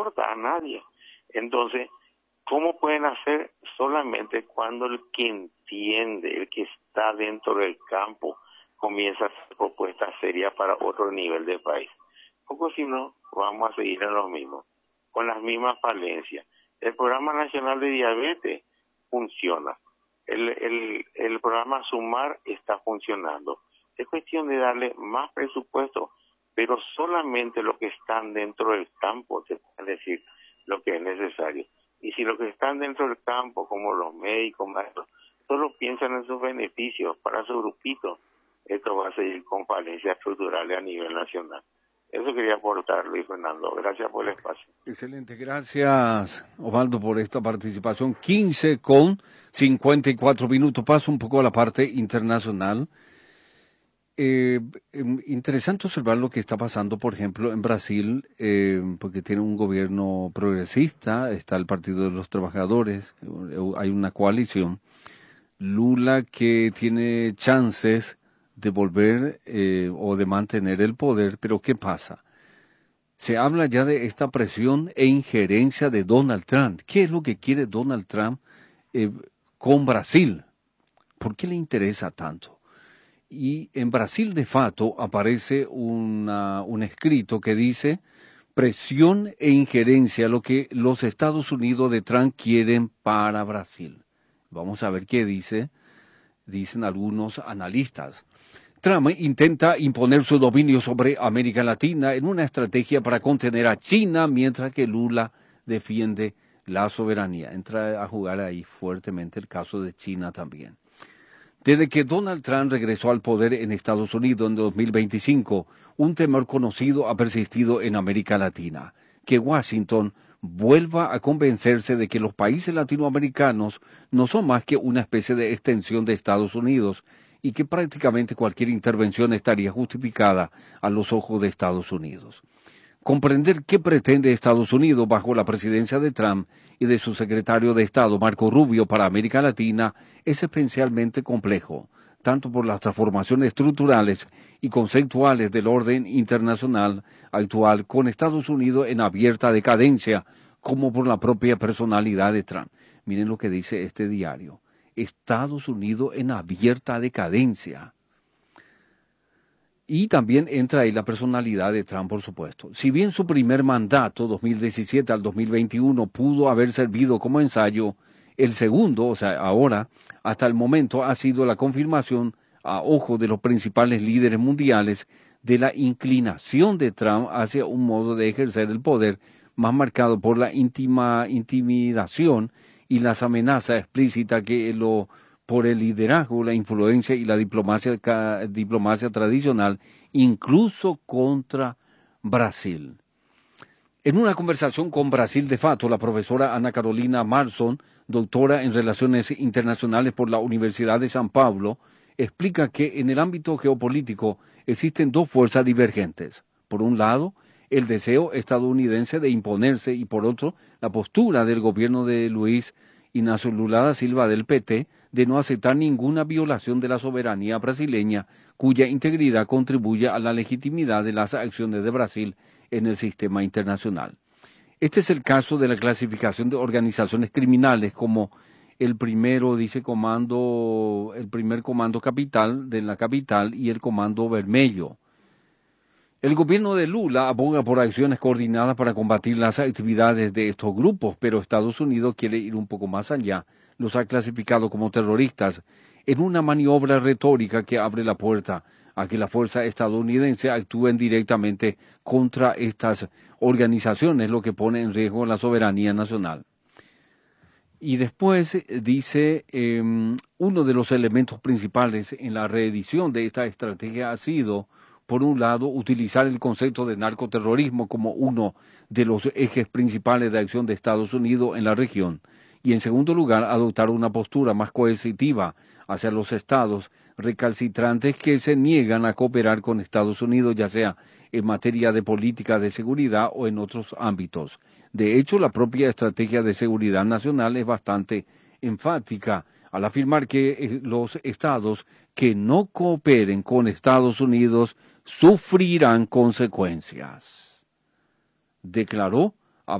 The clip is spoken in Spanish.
importa a nadie. Entonces, ¿cómo pueden hacer? Solamente cuando el que entiende, el que está dentro del campo, comienza a hacer propuestas serias para otro nivel de país. Porque si no, vamos a seguir en lo mismo, con las mismas falencias. El Programa Nacional de Diabetes funciona. El programa Sumar está funcionando. Es cuestión de darle más presupuesto, pero solamente los que están dentro del campo te pueden decir lo que es necesario. Y si los que están dentro del campo, como los médicos, maestros, solo piensan en sus beneficios para su grupito, esto va a seguir con falencias estructurales a nivel nacional. Eso quería aportar, Luis Fernando. Gracias por el espacio. Excelente, gracias Osvaldo por esta participación. 15:54. Paso un poco a la parte internacional. Interesante observar lo que está pasando, por ejemplo, en Brasil, porque tiene un gobierno progresista, está el Partido de los Trabajadores, hay una coalición. Lula que tiene chances de volver o de mantener el poder, pero ¿qué pasa? Se habla ya de esta presión e injerencia de Donald Trump. ¿Qué es lo que quiere Donald Trump con Brasil? ¿Por qué le interesa tanto? Y en Brasil, de facto, aparece un escrito que dice presión e injerencia, lo que los Estados Unidos de Trump quieren para Brasil. Vamos a ver qué dicen algunos analistas. Trump intenta imponer su dominio sobre América Latina en una estrategia para contener a China, mientras que Lula defiende la soberanía. Entra a jugar ahí fuertemente el caso de China también. Desde que Donald Trump regresó al poder en Estados Unidos en 2025, un temor conocido ha persistido en América Latina, que Washington vuelva a convencerse de que los países latinoamericanos no son más que una especie de extensión de Estados Unidos y que prácticamente cualquier intervención estaría justificada a los ojos de Estados Unidos. Comprender qué pretende Estados Unidos bajo la presidencia de Trump y de su secretario de Estado, Marco Rubio, para América Latina es especialmente complejo, tanto por las transformaciones estructurales y conceptuales del orden internacional actual con Estados Unidos en abierta decadencia, como por la propia personalidad de Trump. Miren lo que dice este diario. Estados Unidos en abierta decadencia. Y también entra ahí la personalidad de Trump, por supuesto. Si bien su primer mandato, 2017 al 2021, pudo haber servido como ensayo, el segundo, o sea, ahora, hasta el momento, ha sido la confirmación a ojo de los principales líderes mundiales de la inclinación de Trump hacia un modo de ejercer el poder más marcado por la intimidación y las amenazas explícitas por el liderazgo, la influencia y la diplomacia tradicional, incluso contra Brasil. En una conversación con Brasil de Fato, la profesora Ana Carolina Marsson, doctora en Relaciones Internacionales por la Universidad de San Pablo, explica que en el ámbito geopolítico existen dos fuerzas divergentes. Por un lado, el deseo estadounidense de imponerse y por otro, la postura del gobierno de Luiz Inácio Lula da Silva del PT de no aceptar ninguna violación de la soberanía brasileña, cuya integridad contribuye a la legitimidad de las acciones de Brasil en el sistema internacional. Este es el caso de la clasificación de organizaciones criminales como el primer comando capital de la capital y el Comando Vermelho. El gobierno de Lula aboga por acciones coordinadas para combatir las actividades de estos grupos, pero Estados Unidos quiere ir un poco más allá. Los ha clasificado como terroristas en una maniobra retórica que abre la puerta a que la fuerza estadounidense actúen directamente contra estas organizaciones, lo que pone en riesgo la soberanía nacional. Y después dice, uno de los elementos principales en la reedición de esta estrategia ha sido, por un lado, utilizar el concepto de narcoterrorismo como uno de los ejes principales de acción de Estados Unidos en la región, y en segundo lugar, adoptar una postura más coercitiva hacia los estados recalcitrantes que se niegan a cooperar con Estados Unidos, ya sea en materia de política de seguridad o en otros ámbitos. De hecho, la propia estrategia de seguridad nacional es bastante enfática al afirmar que los estados que no cooperen con Estados Unidos sufrirán consecuencias, declaró